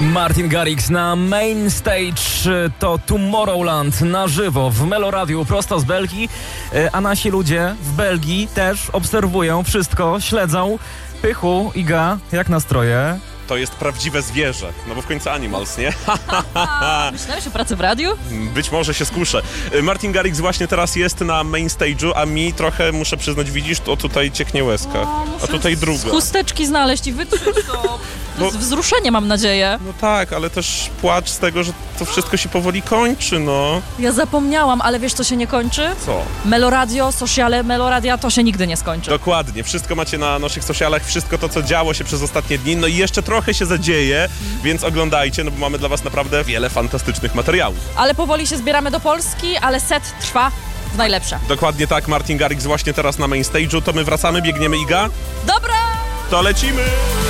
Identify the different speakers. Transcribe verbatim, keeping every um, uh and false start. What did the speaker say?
Speaker 1: Martin Garrix na Main Stage, to Tomorrowland na żywo w Meloradiu prosto z Belgii, a nasi ludzie w Belgii też obserwują wszystko, śledzą. Pychu, Iga, jak nastroje?
Speaker 2: To jest prawdziwe zwierzę, no bo w końcu Animals, nie?
Speaker 3: Myślałeś o pracy w radiu?
Speaker 2: Być może się skuszę. Martin Garrix właśnie teraz jest na main stage'u, a mi trochę, muszę przyznać, widzisz, to tutaj cieknie łezka,
Speaker 3: O,
Speaker 2: a tutaj druga.
Speaker 3: z chusteczki znaleźć i wytrzeć to. To jest
Speaker 2: Bo-
Speaker 3: wzruszenie, mam nadzieję.
Speaker 2: No tak, ale też płacz z tego, że to wszystko się powoli kończy, no.
Speaker 3: Ja zapomniałam, ale wiesz, co się nie kończy?
Speaker 2: Co?
Speaker 3: Meloradio, sociale, Meloradia, to się nigdy nie skończy.
Speaker 2: Dokładnie, wszystko macie na naszych socialach, wszystko to, co działo się przez ostatnie dni, no i jeszcze trochę się zadzieje, więc oglądajcie, no bo mamy dla was naprawdę wiele fantastycznych materiałów.
Speaker 3: Ale powoli się zbieramy do Polski, ale set trwa w najlepsze.
Speaker 2: Dokładnie tak, Martin Garrix właśnie teraz na main stage'u, to my wracamy, biegniemy, Iga?
Speaker 3: Dobra!
Speaker 2: To lecimy!